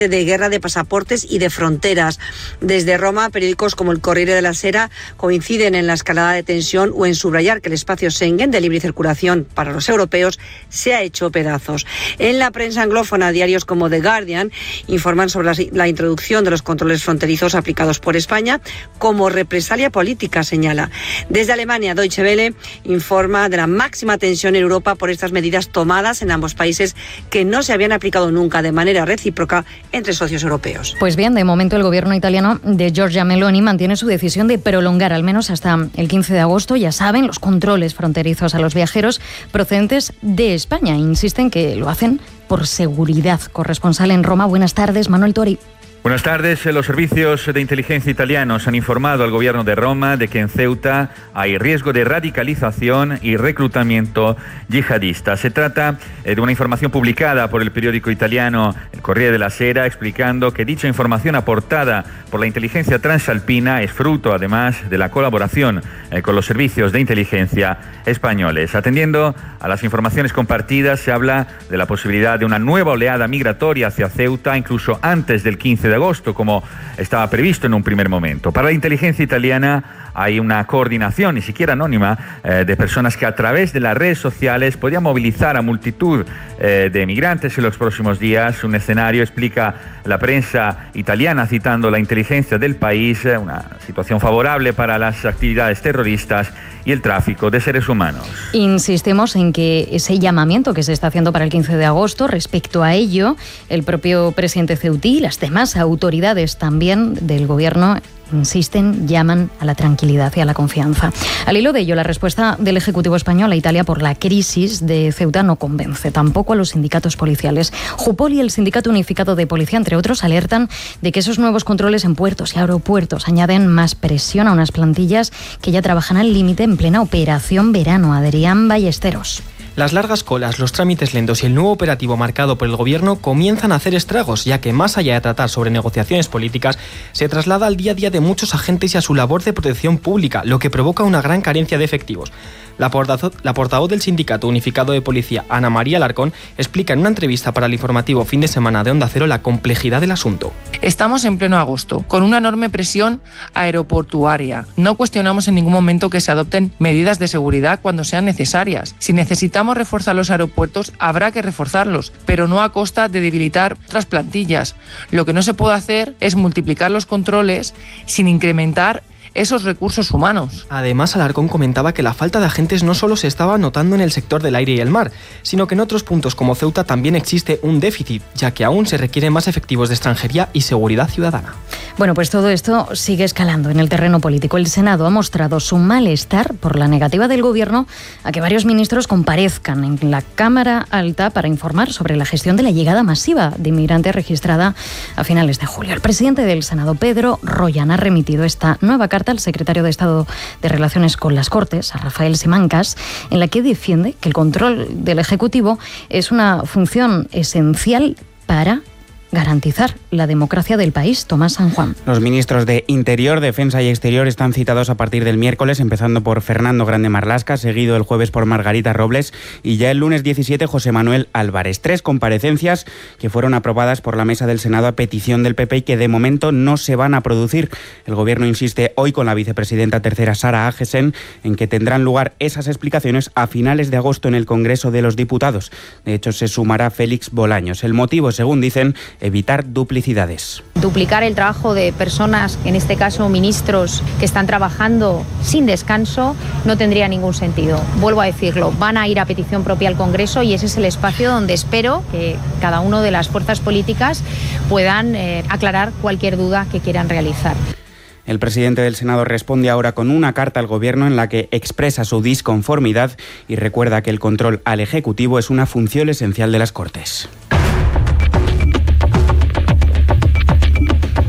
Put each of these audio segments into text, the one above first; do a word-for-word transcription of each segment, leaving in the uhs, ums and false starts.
de guerra de pasaportes y de fronteras. Desde Roma, periódicos como el Corriere della Sera coinciden en la escalada de tensión o en subrayar que el espacio Schengen de libre circulación para los europeos se ha hecho pedazos. En la prensa anglófona, diarios como The Guardian informan sobre la, la introducción de los controles fronterizos aplicados por España como represalia política, señala. Desde Alemania, Deutsche Welle informa de la máxima tensión en Europa por estas medidas tomadas en ambos países que no se habían aplicado nunca de manera recíproca entre socios europeos. Pues bien, de momento el gobierno italiano de Giorgia Meloni mantiene su decisión de prolongar al menos hasta el quince de agosto, ya saben, los controles fronterizos a los viajeros procedentes de España. Insisten que lo hacen por seguridad. Corresponsal en Roma, buenas tardes, Manuel Tori. Buenas tardes. Los servicios de inteligencia italianos han informado al gobierno de Roma de que en Ceuta hay riesgo de radicalización y reclutamiento yihadista. Se trata de una información publicada por el periódico italiano El Corriere della Sera, explicando que dicha información aportada por la inteligencia transalpina es fruto, además, de la colaboración con los servicios de inteligencia españoles. Atendiendo a las informaciones compartidas, se habla de la posibilidad de una nueva oleada migratoria hacia Ceuta, incluso antes del quince de agosto, como estaba previsto en un primer momento. Para la inteligencia italiana hay una coordinación, ni siquiera anónima, eh, de personas que a través de las redes sociales podían movilizar a multitud eh, de migrantes en los próximos días. Un escenario, explica la prensa italiana citando la inteligencia del país, eh, una situación favorable para las actividades terroristas y el tráfico de seres humanos. Insistimos en que ese llamamiento que se está haciendo para el quince de agosto, respecto a ello, el propio presidente ceutí y las demás autoridades también del gobierno insisten, llaman a la tranquilidad y a la confianza. Al hilo de ello, la respuesta del Ejecutivo español a Italia por la crisis de Ceuta no convence, tampoco a los sindicatos policiales. Jupol y el Sindicato Unificado de Policía, entre otros, alertan de que esos nuevos controles en puertos y aeropuertos añaden más presión a unas plantillas que ya trabajan al límite en plena operación verano. Adrián Ballesteros. Las largas colas, los trámites lentos y el nuevo operativo marcado por el gobierno comienzan a hacer estragos, ya que más allá de tratar sobre negociaciones políticas, se traslada al día a día de muchos agentes y a su labor de protección pública, lo que provoca una gran carencia de efectivos. La portavoz, la portavoz del Sindicato Unificado de Policía, Ana María Alarcón, explica en una entrevista para el informativo Fin de Semana de Onda Cero la complejidad del asunto. Estamos en pleno agosto, con una enorme presión aeroportuaria. No cuestionamos en ningún momento que se adopten medidas de seguridad cuando sean necesarias. Si necesitamos reforzar los aeropuertos, habrá que reforzarlos, pero no a costa de debilitar otras plantillas. Lo que no se puede hacer es multiplicar los controles sin incrementar esos recursos humanos. Además, Alarcón comentaba que la falta de agentes no solo se estaba notando en el sector del aire y el mar, sino que en otros puntos como Ceuta también existe un déficit, ya que aún se requieren más efectivos de extranjería y seguridad ciudadana. Bueno, pues todo esto sigue escalando en el terreno político. El Senado ha mostrado su malestar por la negativa del Gobierno a que varios ministros comparezcan en la Cámara Alta para informar sobre la gestión de la llegada masiva de inmigrantes registrada a finales de julio. El presidente del Senado, Pedro Royan, ha remitido esta nueva carta al secretario de Estado de Relaciones con las Cortes, a Rafael Simancas, en la que defiende que el control del Ejecutivo es una función esencial para garantizar la democracia del país. Tomás San Juan. Los ministros de Interior, Defensa y Exterior están citados a partir del miércoles, empezando por Fernando Grande Marlaska, seguido el jueves por Margarita Robles y ya el lunes diecisiete José Manuel Álvarez. Tres comparecencias que fueron aprobadas por la mesa del Senado a petición del P P y que de momento no se van a producir. El Gobierno insiste hoy con la vicepresidenta tercera Sara Agesen en que tendrán lugar esas explicaciones a finales de agosto en el Congreso de los Diputados. De hecho, se sumará Félix Bolaños. El motivo, según dicen, evitar duplicidades. Duplicar el trabajo de personas, en este caso ministros, que están trabajando sin descanso, no tendría ningún sentido. Vuelvo a decirlo, van a ir a petición propia al Congreso y ese es el espacio donde espero que cada una de las fuerzas políticas puedan eh, aclarar cualquier duda que quieran realizar. El presidente del Senado responde ahora con una carta al Gobierno en la que expresa su disconformidad y recuerda que el control al Ejecutivo es una función esencial de las Cortes.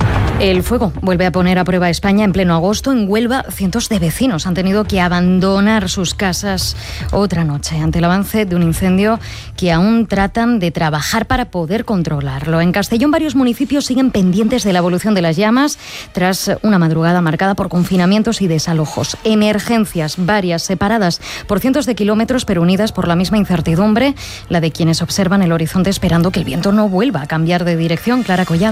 El fuego vuelve a poner a prueba a España en pleno agosto. En Huelva, cientos de vecinos han tenido que abandonar sus casas otra noche ante el avance de un incendio que aún tratan de trabajar para poder controlarlo. En Castellón, varios municipios siguen pendientes de la evolución de las llamas tras una madrugada marcada por confinamientos y desalojos. Emergencias varias, separadas por cientos de kilómetros, pero unidas por la misma incertidumbre, la de quienes observan el horizonte esperando que el viento no vuelva a cambiar de dirección. Clara Collado.